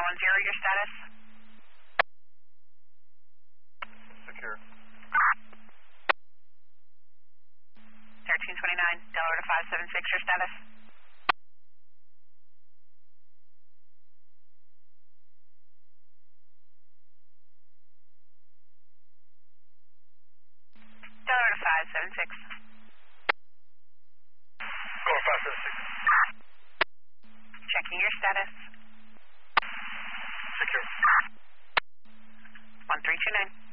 410, your status? Secure. 1329, Delaware to 576, your status? Delaware to 576. Delaware 576. Checking your status. Secure. 1329.